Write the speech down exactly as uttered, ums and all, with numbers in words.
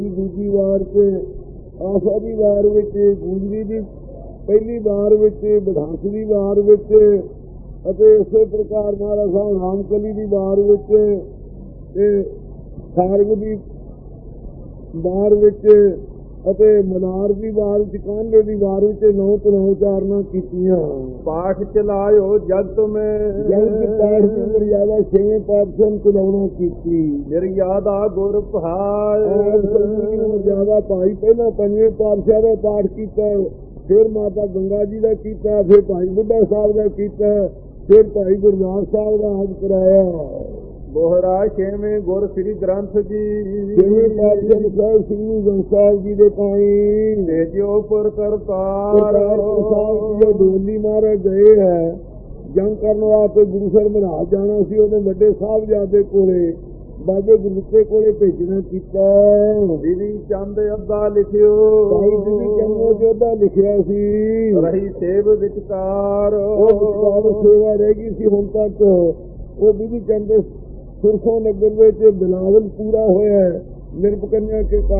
दूजी वार से आशा की वार विच गूंजवी की पहली वार विच बधांस की वार विच इसे प्रकार महाराज साहब रामकली की वार विच सारग की वार विच मनार की वार च कान्हे की वार विच नौ तो नौ चारना कीतियां। पाठ चलायो जगत में जगत पाठ की मर्यादा छेवें पातशाह चलाउणा कीती। निर्यादा गुर पहाड़ मर्यादा पाई पहला पंजवें पातशाह का पाठ किया, फिर माता गंगा जी का किया, फिर भाई बुढ़ा साहब का किया, फिर भाई गुरदास साहब का हज कराया। बोहरा छेवें गुर श्री ग्रंथ जी छेवें पातशाह साहब श्री ग्रंथ साहब जी दे पाई भेजो पुर करतार जो डोली मारे गए है जंग करने वास्ते गुरुसर महाराज जाना सी, उन्हें बड़े साहबजादे कोले बाबे गुरुते कोले भेजना किया। बिधि चंद अद्धा लिखियो भाई बिधि चंद ने अद्धा लिखिया सी। रही सेव विचकार सेवा रहेगी सी हुण तक। वो बिधि चंद सुरखों नगर में बिलावल पूरा होया निर्भकन्या के